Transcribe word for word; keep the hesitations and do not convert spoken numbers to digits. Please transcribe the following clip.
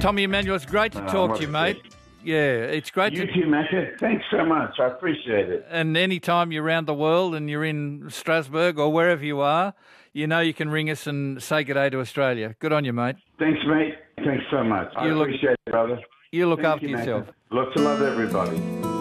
Tommy Emmanuel, it's great to Oh, talk what to you, a mate. gift. Yeah, it's great You to... too, Macca. Thanks so much. I appreciate it. And any time you're around the world and you're in Strasbourg or wherever you are, you know you can ring us and say good day to Australia. Good on you, mate. Thanks, mate. Thanks so much. I You look- appreciate it, brother. You look Thank after you, Macca. yourself. Lots of love, everybody.